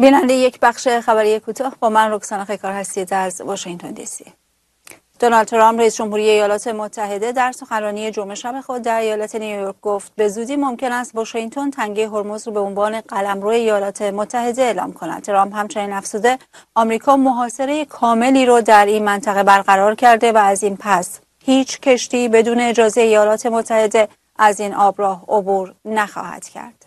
بیننده یک بخش خبری کوتاه با من رکسانا خیکار هستید از واشنگتن دی سی. دونالد ترامپ رئیس جمهوری ایالات متحده در سخنرانی جمعه شب خود در ایالت نیویورک گفت به زودی ممکن است واشنگتن تنگه هرمز را به عنوان قلمرو ایالات متحده اعلام کند. ترامپ همچنین افزوده آمریکا محاصره کاملی را در این منطقه برقرار کرده و از این پس هیچ کشتی بدون اجازه ایالات متحده از این آبراه عبور نخواهد کرد.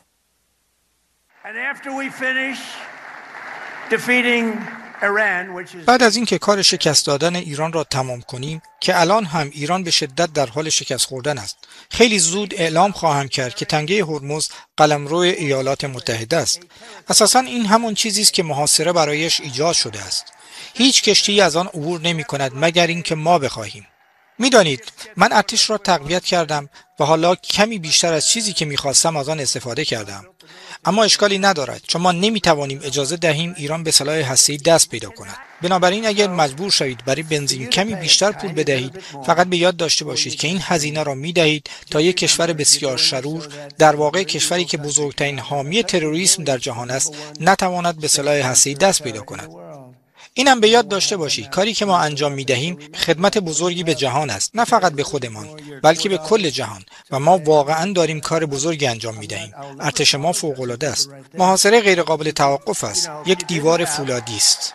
بعد از اینکه کار شکست دادن ایران را تمام کنیم که الان هم ایران به شدت در حال شکست خوردن است، خیلی زود اعلام خواهم کرد که تنگه هرمز قلمرو ایالات متحده است. اساساً این همون چیزی است که محاصره برایش ایجاد شده است. هیچ کشتی از آن عبور نمی کند مگر اینکه ما بخواهیم. میدانید من ارتش را تقویت کردم و حالا کمی بیشتر از چیزی که میخواستم از آن استفاده کردم. اما اشکالی ندارد چون ما نمیتوانیم اجازه دهیم ایران به سلاح هسته‌ای دست پیدا کند. بنابراین اگر مجبور شوید برای بنزین کمی بیشتر پول بدهید، فقط به یاد داشته باشید که این هزینه را میدهید تا یک کشور بسیار شرور، در واقع کشوری که بزرگترین حامی تروریسم در جهان است، نتواند به سلاح هسته‌ای دست پیدا کند. اینم به یاد داشته باشید کاری که ما انجام میدهیم خدمت بزرگی به جهان است، نه فقط به خودمان بلکه به کل جهان و ما واقعا داریم کار بزرگی انجام میدهیم. ارتش ما فوق العاده است. محاصره غیر قابل توقف است. یک دیوار فولادی است.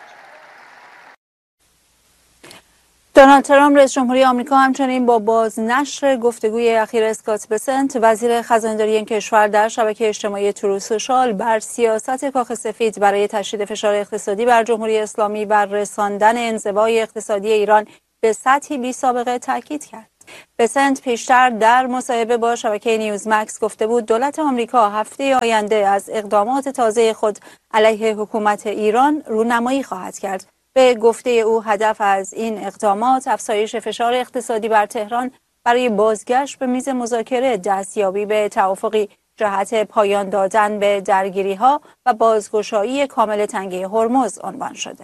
دونالد ترامپ رئیس جمهوری آمریکا همچنین با بازنشر گفتگوی اخیر اسکات بسنت وزیر خزانه‌داری این کشور در شبکه اجتماعی ترو سوشال بر سیاست کاخ سفید برای تشدید فشار اقتصادی بر جمهوری اسلامی و رساندن انزوای اقتصادی ایران به سطحی بی‌سابقه تاکید کرد. بسنت پیشتر در مصاحبه با شبکه نیوز مکس گفته بود دولت آمریکا هفته آینده از اقدامات تازه خود علیه حکومت ایران رونمایی خواهد کرد. به گفته او هدف از این اقدامات افزایش فشار اقتصادی بر تهران برای بازگشت به میز مذاکره، دستیابی به توافقی جهت پایان دادن به درگیری‌ها و بازگشایی کامل تنگه هرمز عنوان شده.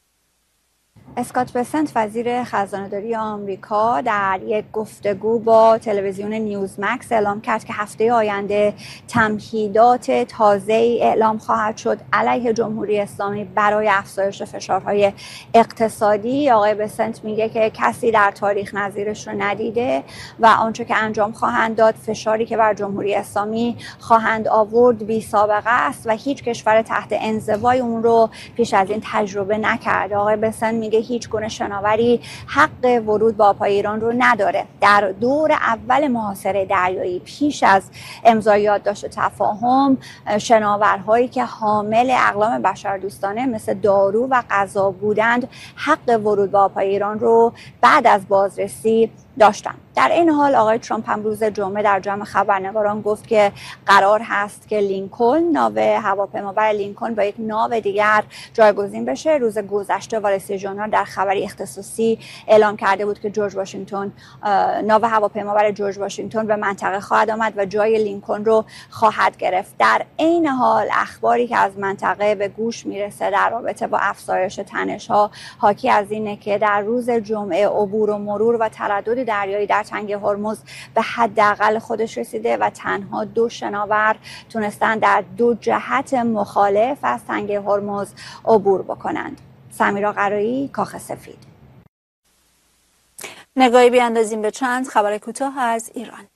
اسکات بسنت وزیر خزانه‌داری آمریکا در یک گفتگو با تلویزیون نیوز مکس اعلام کرد که هفته آینده تمهیدات تازه‌ای اعلام خواهد شد علیه جمهوری اسلامی برای افزایش فشارهای اقتصادی. آقای بسنت میگه که کسی در تاریخ نظیرش رو ندیده و آنچه که انجام خواهند داد، فشاری که بر جمهوری اسلامی خواهند آورد بی سابقه است و هیچ کشور تحت انزوای اون رو پیش از این تجربه نکرده. آقای بسنت میگه هیچ گونه شناوری حق ورود به آبهای ایران رو نداره. در دور اول محاصره دریایی پیش از امضای یادداشت تفاهم، شناورهایی که حامل اقلام بشردوستانه مثل دارو و غذا بودند حق ورود به آبهای ایران رو بعد از بازرسی داشتن. در این حال آقای ترامپ هم روز جمعه در جمع خبرنگاران گفت که قرار هست که لینکلن، ناو هواپیمابر لینکلن با یک ناو دیگر جایگزین بشه. روز گذشته وال استریت ژورنال در خبری اختصاصی اعلام کرده بود که جورج واشنگتن، ناو هواپیمابر جورج واشنگتن به منطقه خواهد آمد و جای لینکلن رو خواهد گرفت. در این حال اخباری که از منطقه به گوش میرسه در رابطه با افزایش تنش‌ها حاکی از اینه که در روز جمعه عبور و مرور و تردد دریایی در تنگه هرمز به حداقل خودش رسیده و تنها 2 شناور تونستن در 2 جهت مخالف از تنگه هرمز عبور بکنند. سمیرا قرایی، کاخ سفید. نگاهی بیاندازیم به چند خبر کوتاه از ایران.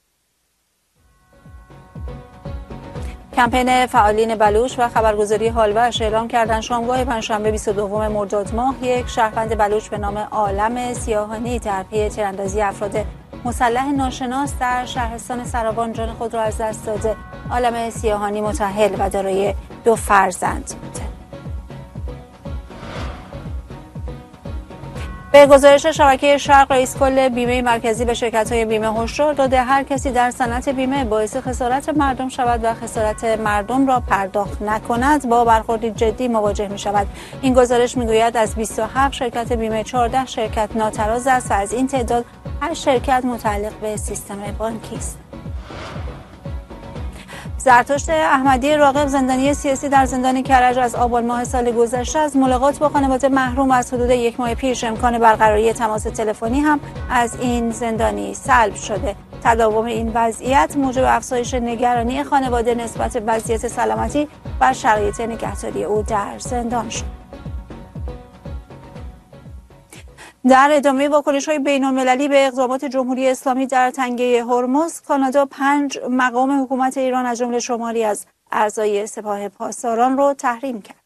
کمپین فعالین بلوچ و خبرگزاری حالوش اعلام کردند شامگاه پنجشنبه 22 مرداد ماه یک شهروند بلوچ به نام عالم سیاهانی در پی تیراندازی افراد مسلح ناشناس در شهرستان سرابان جان خود را از دست داده. عالم سیاهانی متأهل و دارای 2 فرزند بوده. به گزارش شبکه شرق، رئیس کل بیمه مرکزی به شرکت‌های بیمه هشدار داده هر کسی در صنعت بیمه باعث خسارت مردم شود و خسارت مردم را پرداخت نکند با برخوردی جدی مواجه می‌شود. این گزارش می‌گوید از 27 شرکت بیمه 14 شرکت ناتراز است و از این تعداد 8 شرکت متعلق به سیستم بانکی است. زرتشت احمدی راغب، زندانی سیاسی در زندان کرج، از آبان ماه سال گذشته از ملاقات با خانواده محروم از حدود 1 ماه پیش امکان برقراری تماس تلفنی هم از این زندانی سلب شده. تداوم این وضعیت موجب افزایش نگرانی خانواده نسبت به وضعیت سلامتی و شرایط نگهداری او در زندان شد. در ادامه واکنش‌های بین‌المللی به اقدامات جمهوری اسلامی در تنگه هرمز، کانادا 5 مقام حکومت ایران از جمله شماری از اعضای سپاه پاسداران را تحریم کرد.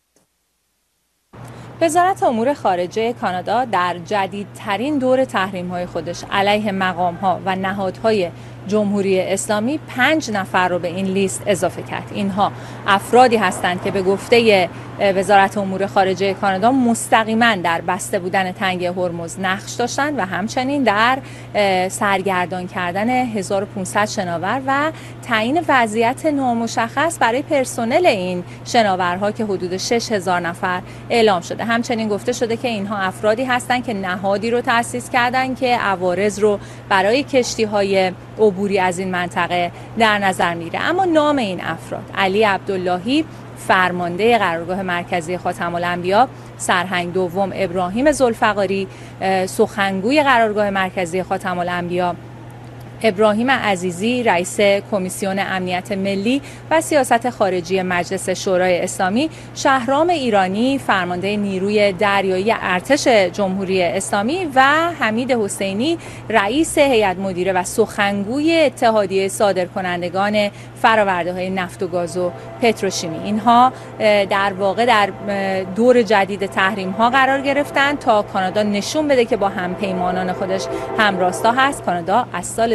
وزارت امور خارجه کانادا در جدیدترین دور تحریم‌های خودش علیه مقام‌ها و نهادهای جمهوری اسلامی 5 نفر رو به این لیست اضافه کرد. اینها افرادی هستند که به گفته وزارت امور خارجه کانادا مستقیما در بسته بودن تنگه هرمز نقش داشتند و همچنین در سرگردان کردن 1500 شناور و تعیین وضعیت نامشخص برای پرسنل این شناورها که حدود 6000 نفر اعلام شده. همچنین گفته شده که اینها افرادی هستند که نهادی رو تأسیس کردند که عوارض رو برای کشتی‌های عبوری از این منطقه در نظر میگیره. اما نام این افراد: علی عبداللهی فرمانده قرارگاه مرکزی خاتم الانبیا، سرهنگ دوم ابراهیم ذوالفقاری سخنگوی قرارگاه مرکزی خاتم الانبیا، ابراهیم عزیزی رئیس کمیسیون امنیت ملی و سیاست خارجی مجلس شورای اسلامی، شهرام ایرانی فرمانده نیروی دریایی ارتش جمهوری اسلامی و حمید حسینی رئیس هیئت مدیره و سخنگوی اتحادیه صادرکنندگان فرآورده‌های نفت و گاز و پتروشیمی. اینها در واقع در دور جدید تحریم‌ها قرار گرفتن تا کانادا نشون بده که با همپیمانان خودش همراستا هست. کانادا از سال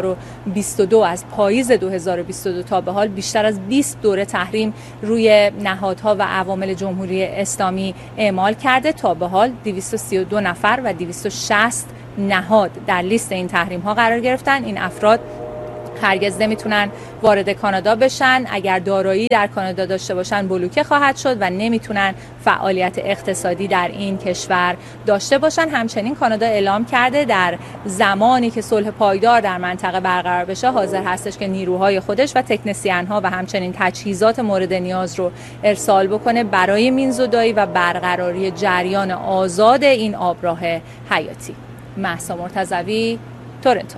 2022 از پاییز 2022 تا به حال بیشتر از 20 دوره تحریم روی نهادها و عوامل جمهوری اسلامی اعمال کرده. تا به حال 232 نفر و 260 نهاد در لیست این تحریم‌ها قرار گرفتن. این افراد هرگز نمیتونن وارد کانادا بشن، اگر دارایی در کانادا داشته باشن بلوکه خواهد شد و نمیتونن فعالیت اقتصادی در این کشور داشته باشن. همچنین کانادا اعلام کرده در زمانی که صلح پایدار در منطقه برقرار بشه حاضر هستش که نیروهای خودش و تکنسین‌ها و همچنین تجهیزات مورد نیاز رو ارسال بکنه برای مینزودایی و برقراری جریان آزاد این آبراه حیاتی. مهسا مرتضوی، تورنتو.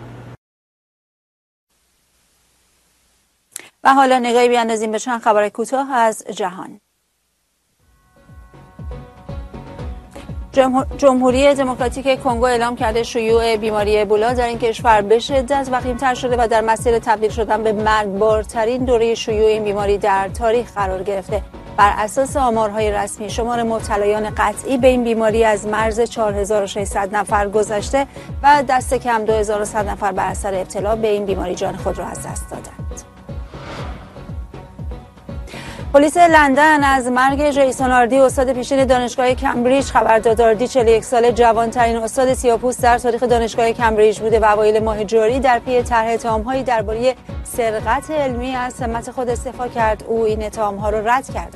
و حالا نگاهی بیاندازیم به چند خبر کوتاه از جهان. جمهوری دموکراتیک کنگو اعلام کرده شیوع بیماری ابولا در این کشور به شدت وخیم‌تر شده و در مسیر تبدیل شدن به مرگبارترین دوره شیوع این بیماری در تاریخ قرار گرفته. بر اساس آمارهای رسمی شمار مبتلایان قطعی به این بیماری از مرز 4600 نفر گذشته و دست کم 2100 نفر بر اثر ابتلا به این بیماری جان خود را از دست دادند. پلیس لندن از مرگ جیسون آردی استاد پیشین دانشگاه کمبریج خبر داد. آردی 41 ساله جوانترین استاد سیاه‌پوست در تاریخ دانشگاه کمبریج بوده و اوایل ماه جاری در پی طرح اتهام‌هایی درباره سرقت علمی از سمت خود استعفا کرد. او این اتهام‌ها را رد کرد.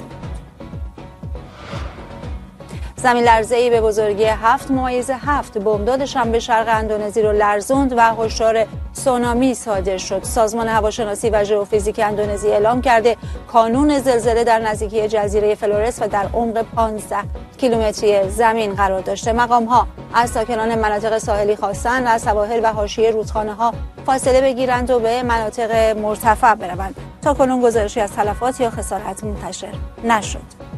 زمین لرزه‌ای به بزرگی 7.7 بمبداد شنبه شرق اندونزی رو لرزوند و هشدار سونامی صادر شد. سازمان هواشناسی و ژئوفیزیک اندونزی اعلام کرده کانون زلزله در نزدیکی جزیره فلورس و در عمق 15 کیلومتری زمین قرار داشته. مقام‌ها از ساکنان مناطق ساحلی خواستند از سواحل و حاشیه رودخانه‌ها فاصله بگیرند و به مناطق مرتفع بروند. تاکنون گزارشی از تلفات یا خسارت منتشر نشد.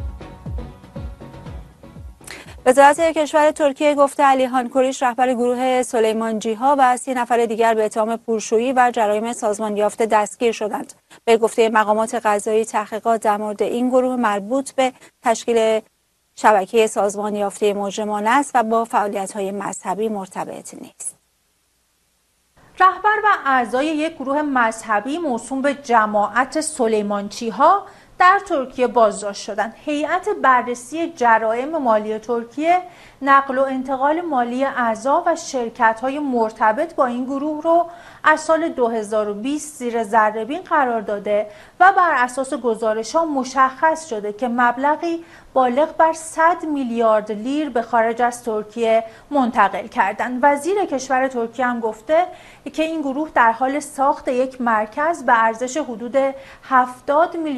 وزارت کشور ترکیه گفته علیخان کوریش رهبر گروه سلیمانجی‌ها و 30 نفر دیگر به اتهام پولشویی و جرایم سازمان یافته دستگیر شدند. به گفته مقامات قضایی تحقیقات در مورد این گروه مربوط به تشکیل شبکه سازمان یافته مجرمان است و با فعالیت‌های مذهبی مرتبط نیست. رهبر و اعضای یک گروه مذهبی موسوم به جماعت سلیمانچی‌ها در ترکیه بازداشت شدند. هیئت بررسی جرایم مالی ترکیه نقل و انتقال مالی اعضا و شرکت‌های مرتبط با این گروه رو از سال 2020 زیر ذره‌بین قرار داده و بر اساس گزارش‌ها مشخص شده که مبلغی بالغ بر 100 میلیارد لیر به خارج از ترکیه منتقل کردند. وزیر کشور ترکیه هم گفته که این گروه در حال ساخت یک مرکز به ارزش حدود 70 میلیون دلار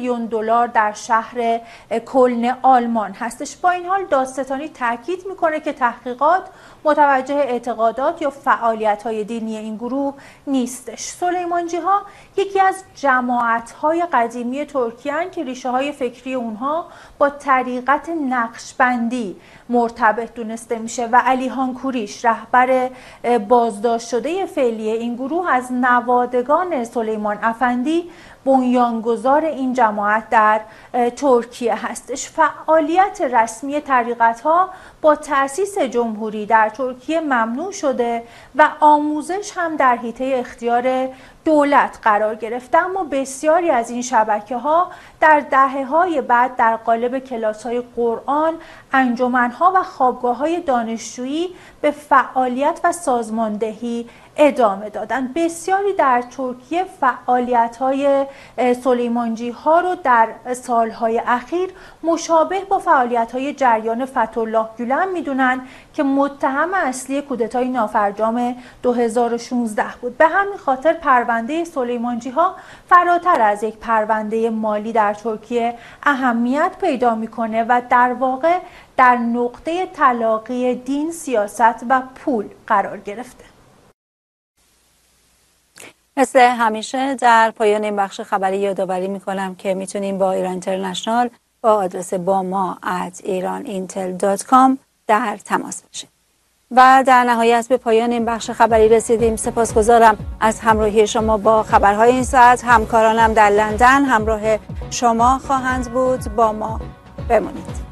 دلار در شهر کلن آلمان هستش. با این حال دادستانی تاکید میکنه که تحقیقات متوجه اعتقادات یا فعالیت‌های دینی این گروه نیستش. سلیمانجی‌ها یکی از جماعت‌های قدیمی ترکیه هستند که ریشه‌های فکری اونها با طریقت نقشبندی مرتبط دونسته میشه و علیخان کوریش رهبر بازداشت شده فعلی این گروه از نوادگان سلیمان افندی بنیانگذار این جماعت در ترکیه هستش. فعالیت رسمی طریقت‌ها با تأسیس جمهوری در ترکیه ممنوع شده و آموزش هم در حیطه اختیار دولت قرار گرفته، اما بسیاری از این شبکه‌ها در دهه‌های بعد در قالب کلاس‌های قرآن، انجمن‌ها و خوابگاه‌های دانشجویی به فعالیت و سازماندهی ادامه دادن. بسیاری در ترکیه فعالیت‌های سلیمانجی‌ها رو در سالهای اخیر مشابه با فعالیت‌های جریان فتح‌الله گولن می‌دونن که متهم اصلی کودتای نافرجام 2016 بود. به همین خاطر پرونده سلیمانجی‌ها فراتر از یک پرونده مالی در ترکیه اهمیت پیدا می‌کنه و در واقع در نقطه تلاقی دین، سیاست و پول قرار گرفته. مثل همیشه در پایان این بخش خبری یادآوری میکنم که میتونیم با ایران اینترنشنال با آدرس bama@iranintel.com در تماس باشیم. و در نهایت به پایان این بخش خبری رسیدیم. سپاسگزارم از همراهی شما با خبرهای این ساعت. همکارانم در لندن همراه شما خواهند بود. با ما بمانید.